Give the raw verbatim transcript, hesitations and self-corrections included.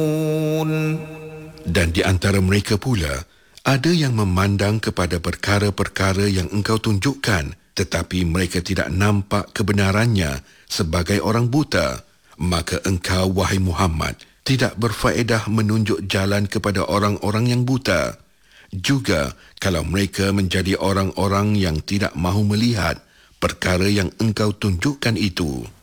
Dan di antara mereka pula, ada yang memandang kepada perkara-perkara yang engkau tunjukkan, tetapi mereka tidak nampak kebenarannya sebagai orang buta. Maka engkau, wahai Muhammad, tidak berfaedah menunjuk jalan kepada orang-orang yang buta. Juga kalau mereka menjadi orang-orang yang tidak mahu melihat perkara yang engkau tunjukkan itu.